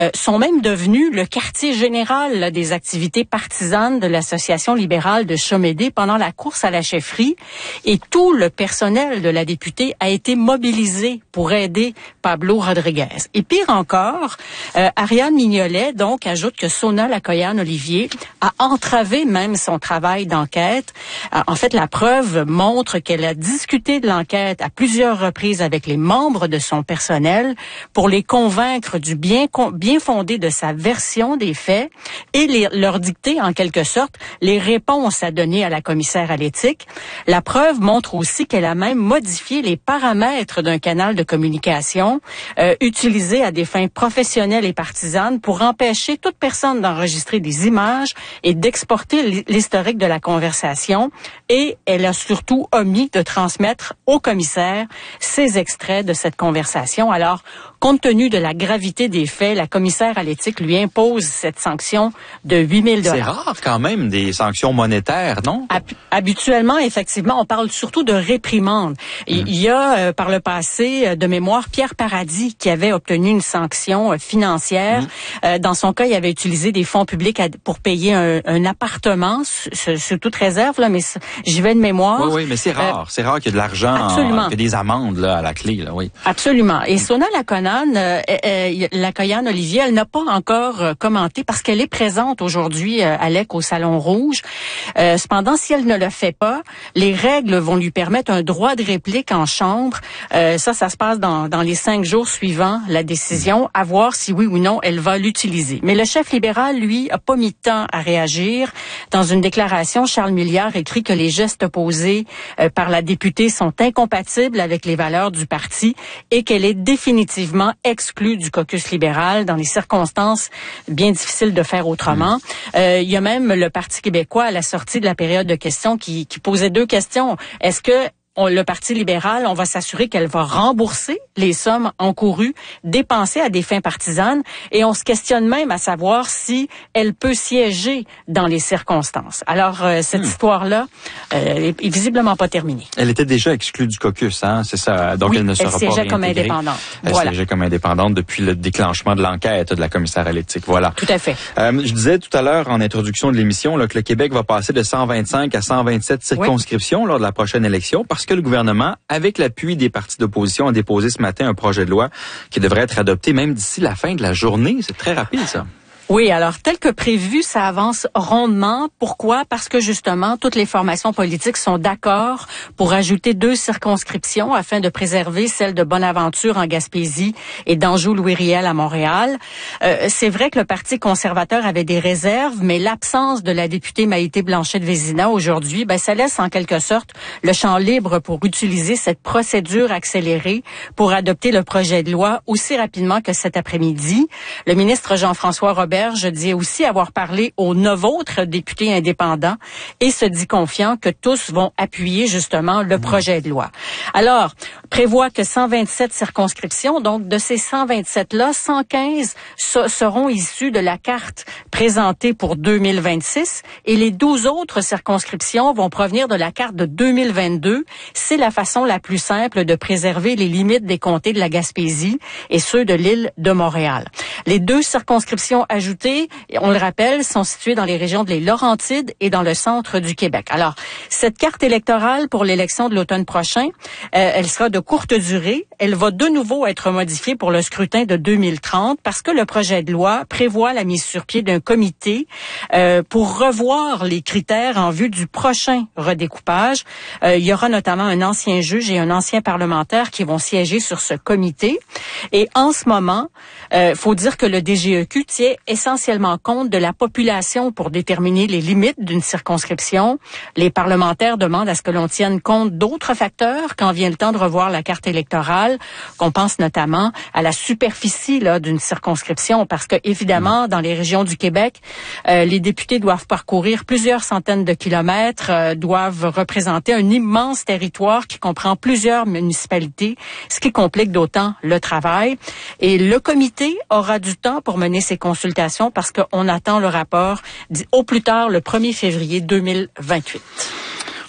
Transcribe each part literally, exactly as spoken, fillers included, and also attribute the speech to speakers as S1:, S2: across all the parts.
S1: euh, sont même devenus le quartier général là, des activités partisanes de l'Association libérale de Chomédé pendant la course à la chefferie. Et tout le personnel de la députée a été mobilisé pour aider Pablo Rodriguez. Et pire encore, euh, Ariane Mignolet, donc, ajoute que Sona Lakoyan-Olivier a entravé même son travail d'enquête. Euh, en fait, la preuve montre qu'elle a discuté de l'enquête à plusieurs reprises avec les membres de son personnel pour les convaincre du bien, bien fondé de sa version des faits et les, leur dicter, en quelque sorte, les réponses à donner à la commissaire à l'éthique. La preuve montre aussi qu'elle a même modifié les paramètres d'un canal de communication euh, utilisé à des fins professionnelles et partisanes pour empêcher toute personne d'enregistrer des images et d'exporter l'historique de la conversation. Et elle a surtout omis de transmettre au commissaire ces extraits de cette conversation. Alors, compte tenu de la gravité des faits, la commissaire à l'éthique lui impose cette sanction de huit mille dollars.
S2: C'est rare quand même des sanctions monétaires, non? Hab-
S1: habituellement, effectivement, on parle surtout de réprimande. Mmh. Il y a euh, par le passé, de mémoire, Pierre Paradis qui avait obtenu une sanction euh, financière. Mmh. Euh, dans son cas, il avait utilisé des fonds publics à, pour payer un, un appartement, sous toute réserve, là, mais j'y vais de mémoire.
S2: Oui, oui, mais c'est rare. Euh, c'est rare qu'il y ait de l'argent,
S1: absolument.
S2: qu'il y ait des amendes là, à la clé, là, oui.
S1: Absolument. Et Sona Lakoyan, euh, euh, Lakoyan-Olivier, elle n'a pas encore euh, commenté parce qu'elle est présente aujourd'hui, euh, Alec, au Salon Rouge. Euh, cependant, si elle ne le fait pas, les règles vont lui permettre un droit de réplique en chambre. Euh, ça, ça se passe dans, dans les cinq jours suivant la décision, à voir si oui ou non elle va l'utiliser. Mais le chef libéral, lui, a pas mis de temps à réagir. Dans une déclaration, Charles Milliard écrit que les gestes posés euh, par la députée sont incompatibles avec les valeurs du parti et qu'elle est définitivement exclue du caucus libéral dans les circonstances bien difficiles de faire autrement. Mmh. Euh, il y a même le Parti québécois à la sortie de la période de questions qui, qui posait deux questions. Est-ce que On, le Parti libéral, on va s'assurer qu'elle va rembourser les sommes encourues, dépensées à des fins partisanes, et on se questionne même à savoir si elle peut siéger dans les circonstances. Alors, euh, cette hmm. histoire-là euh, est visiblement pas terminée.
S2: Elle était déjà exclue du caucus, hein, c'est ça. Donc
S1: oui,
S2: elle ne sera
S1: elle
S2: pas
S1: siégeait comme indépendante.
S2: Elle
S1: voilà.
S2: siégeait comme indépendante depuis le déclenchement de l'enquête de la commissaire à l'éthique. Voilà.
S1: Tout à fait.
S2: Euh, je disais tout à l'heure en introduction de l'émission là, que le Québec va passer de cent vingt-cinq à cent vingt-sept circonscriptions oui. lors de la prochaine élection parce que le gouvernement, avec l'appui des partis d'opposition, a déposé ce matin un projet de loi qui devrait être adopté même d'ici la fin de la journée. C'est très rapide, ça.
S1: Oui, alors tel que prévu, ça avance rondement. Pourquoi? Parce que justement, toutes les formations politiques sont d'accord pour ajouter deux circonscriptions afin de préserver celle de Bonaventure en Gaspésie et d'Anjou-Louis-Riel à Montréal. Euh, c'est vrai que le Parti conservateur avait des réserves, mais l'absence de la députée Maïté Blanchet-Vézina aujourd'hui, ben ça laisse en quelque sorte le champ libre pour utiliser cette procédure accélérée pour adopter le projet de loi aussi rapidement que cet après-midi. Le ministre Jean-François Robert je dis aussi avoir parlé aux neuf autres députés indépendants et se dit confiant que tous vont appuyer justement le projet de loi. Alors, prévoit que cent vingt-sept circonscriptions, donc de ces cent vingt-sept-là, cent quinze so- seront issues de la carte présentée pour deux mille vingt-six et les douze autres circonscriptions vont provenir de la carte de deux mille vingt-deux. C'est la façon la plus simple de préserver les limites des comtés de la Gaspésie et ceux de l'île de Montréal. Les deux circonscriptions ajoutées, on le rappelle, sont situées dans les régions de les Laurentides et dans le centre du Québec. Alors, cette carte électorale pour l'élection de l'automne prochain, euh, elle sera de courte durée. Elle va de nouveau être modifiée pour le scrutin de deux mille trente parce que le projet de loi prévoit la mise sur pied d'un comité euh, pour revoir les critères en vue du prochain redécoupage. Euh, il y aura notamment un ancien juge et un ancien parlementaire qui vont siéger sur ce comité. Et en ce moment, il euh, faut dire que le D G E Q tient essentiellement compte de la population pour déterminer les limites d'une circonscription. Les parlementaires demandent à ce que l'on tienne compte d'autres facteurs quand vient le temps de revoir la carte électorale, qu'on pense notamment à la superficie là d'une circonscription, parce que évidemment, dans les régions du Québec, euh, les députés doivent parcourir plusieurs centaines de kilomètres, euh, doivent représenter un immense territoire qui comprend plusieurs municipalités, ce qui complique d'autant le travail. Et le comité aura du temps pour mener ses consultations parce qu'on attend le rapport au plus tard le premier février deux mille vingt-huit.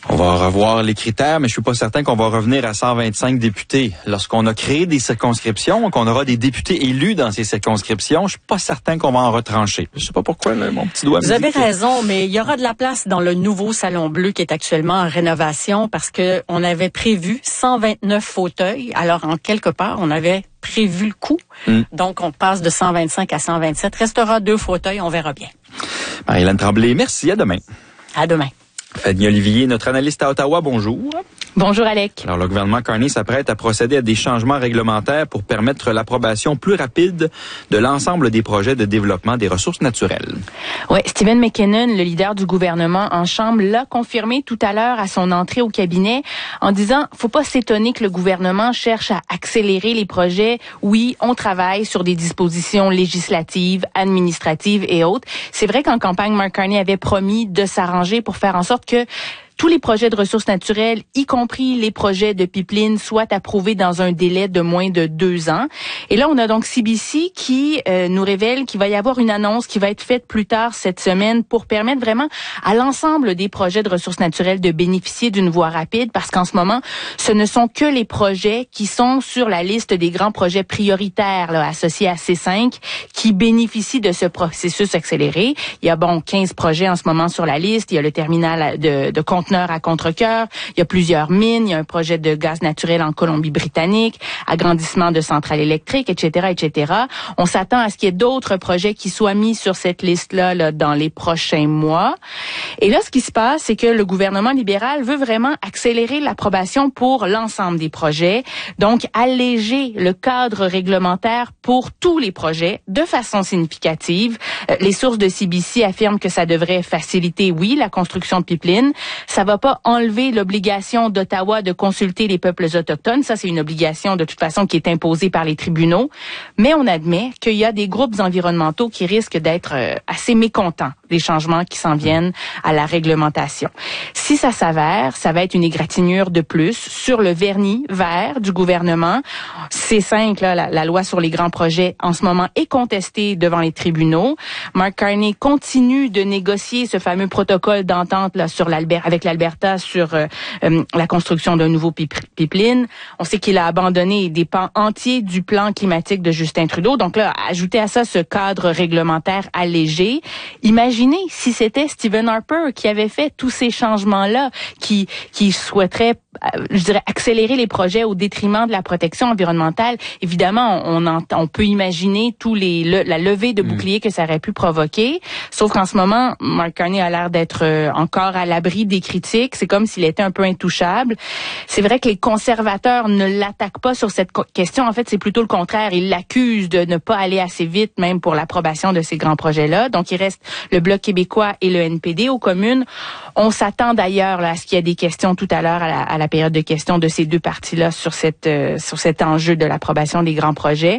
S2: On va revoir les critères, mais je suis pas certain qu'on va revenir à cent vingt-cinq députés. Lorsqu'on a créé des circonscriptions, qu'on aura des députés élus dans ces circonscriptions, je suis pas certain qu'on va en retrancher. Je sais pas pourquoi, là, mon petit doigt me
S1: Vous avez
S2: dit que...
S1: raison, mais il y aura de la place dans le nouveau Salon Bleu qui est actuellement en rénovation parce que on avait prévu cent vingt-neuf fauteuils. Alors, en quelque part, on avait prévu le coup. Mm. Donc, on passe de cent vingt-cinq à cent vingt-sept. Restera deux fauteuils, on verra bien.
S2: Marie-Hélène Tremblay, merci. À demain.
S1: À demain.
S2: Fanny Olivier, notre analyste à Ottawa, bonjour.
S3: Bonjour, Alec.
S2: Alors, le gouvernement Carney s'apprête à procéder à des changements réglementaires pour permettre l'approbation plus rapide de l'ensemble des projets de développement des ressources naturelles.
S3: Oui, Stephen McKinnon, le leader du gouvernement en Chambre, l'a confirmé tout à l'heure à son entrée au cabinet en disant « Faut pas s'étonner que le gouvernement cherche à accélérer les projets. Oui, on travaille sur des dispositions législatives, administratives et autres. » C'est vrai qu'en campagne, Mark Carney avait promis de s'arranger pour faire en sorte que tous les projets de ressources naturelles, y compris les projets de pipeline, soient approuvés dans un délai de moins de deux ans. Et là, on a donc C B C qui euh, nous révèle qu'il va y avoir une annonce qui va être faite plus tard cette semaine pour permettre vraiment à l'ensemble des projets de ressources naturelles de bénéficier d'une voie rapide, parce qu'en ce moment, ce ne sont que les projets qui sont sur la liste des grands projets prioritaires là, associés à C cinq qui bénéficient de ce processus accéléré. Il y a bon quinze projets en ce moment sur la liste. Il y a le terminal de, de conteneurs à Contrecœur, il y a plusieurs mines, il y a un projet de gaz naturel en Colombie-Britannique, agrandissement de centrales électriques, et cetera, et cetera. On s'attend à ce qu'il y ait d'autres projets qui soient mis sur cette liste-là là, dans les prochains mois. Et là, ce qui se passe, c'est que le gouvernement libéral veut vraiment accélérer l'approbation pour l'ensemble des projets, donc alléger le cadre réglementaire pour tous les projets de façon significative. Euh, les sources de C B C affirment que ça devrait faciliter, oui, la construction de pipelines. Ça va pas enlever l'obligation d'Ottawa de consulter les peuples autochtones. Ça, c'est une obligation de toute façon qui est imposée par les tribunaux. Mais on admet qu'il y a des groupes environnementaux qui risquent d'être euh, assez mécontents des changements qui s'en viennent à la réglementation. Si ça s'avère, ça va être une égratignure de plus sur le vernis vert du gouvernement. C cinq, là, la, la loi sur les grands projets, en ce moment, est contestée devant les tribunaux. Mark Carney continue de négocier ce fameux protocole d'entente là sur l'Alberta, avec l'Alberta sur euh, euh, la construction d'un nouveau pipeline. On sait qu'il a abandonné des pans entiers du plan climatique de Justin Trudeau. Donc là, ajouter à ça ce cadre réglementaire allégé. Imaginez si c'était Stephen Harper qui avait fait tous ces changements-là, qui qui souhaiterait, je dirais, accélérer les projets au détriment de la protection environnementale. Évidemment, on, on, on peut imaginer tous les le, la levée de boucliers que ça aurait pu provoquer. Sauf qu'en ce moment, Mark Carney a l'air d'être euh, encore à l'abri des critiques. C'est comme s'il était un peu intouchable. C'est vrai que les conservateurs ne l'attaquent pas sur cette question. En fait, c'est plutôt le contraire. Ils l'accusent de ne pas aller assez vite, même pour l'approbation de ces grands projets-là. Donc, il reste le Bloc québécois et le N P D aux communes. On s'attend d'ailleurs là, à ce qu'il y ait des questions tout à l'heure à la, à la période de questions de ces deux partis-là sur cette euh, sur cet enjeu de l'approbation des grands projets.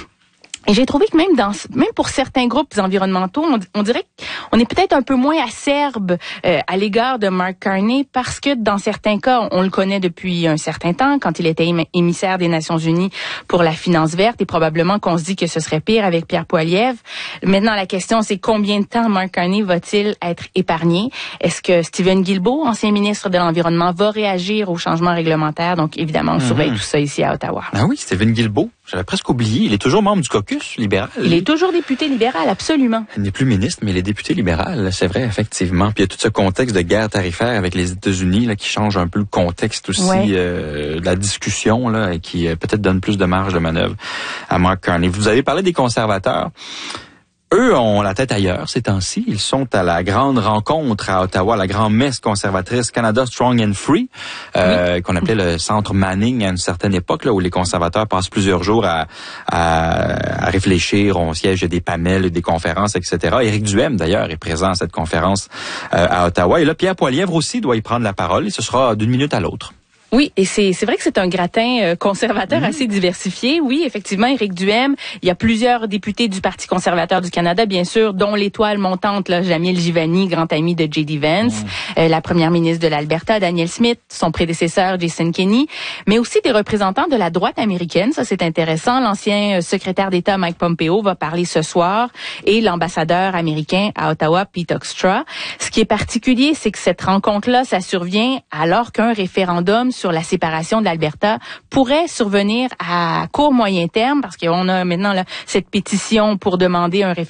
S3: Et j'ai trouvé que même dans même pour certains groupes environnementaux, on, on dirait qu'on est peut-être un peu moins acerbe euh, à l'égard de Mark Carney parce que dans certains cas, on, on le connaît depuis un certain temps quand il était émissaire des Nations Unies pour la finance verte et probablement qu'on se dit que ce serait pire avec Pierre Poilievre. Maintenant, la question c'est combien de temps Mark Carney va-t-il être épargné? Est-ce que Stephen Guilbeault, ancien ministre de l'Environnement, va réagir aux changements réglementaires? Donc évidemment, on mm-hmm. surveille tout ça ici à Ottawa.
S2: Ah oui, Stephen Guilbeault. J'avais presque oublié. Il est toujours membre du caucus libéral.
S3: Il est toujours député libéral, absolument.
S2: Il n'est plus ministre, mais il est député libéral. C'est vrai, effectivement. Puis il y a tout ce contexte de guerre tarifaire avec les États-Unis là, qui change un peu le contexte aussi ouais. euh, de la discussion là, et qui euh, peut-être donne plus de marge de manœuvre à Mark Carney. Vous avez parlé des conservateurs. Eux ont la tête ailleurs ces temps-ci. Ils sont à la grande rencontre à Ottawa, la grande messe conservatrice Canada Strong and Free, euh, oui. qu'on appelait le centre Manning à une certaine époque, là où les conservateurs passent plusieurs jours à, à, à réfléchir. On siège des panels, des conférences, et cetera. Éric Duhem, d'ailleurs, est présent à cette conférence euh, à Ottawa. Et là, Pierre Poilievre aussi doit y prendre la parole et ce sera d'une minute à l'autre.
S3: Oui, et c'est c'est vrai que c'est un gratin euh, conservateur mmh. assez diversifié. Oui, effectivement, Éric Duhaime, il y a plusieurs députés du Parti conservateur du Canada, bien sûr, dont l'étoile montante, là, Jamil Jivani, grand ami de J D Vance, mmh. euh, la première ministre de l'Alberta, Danielle Smith, son prédécesseur, Jason Kenney, mais aussi des représentants de la droite américaine. Ça, c'est intéressant. L'ancien secrétaire d'État Mike Pompeo va parler ce soir et l'ambassadeur américain à Ottawa, Pete Hoekstra. Ce qui est particulier, c'est que cette rencontre-là, ça survient alors qu'un référendum sur la séparation de l'Alberta pourrait survenir à court moyen terme, parce qu'on a maintenant là, cette pétition pour demander un référendum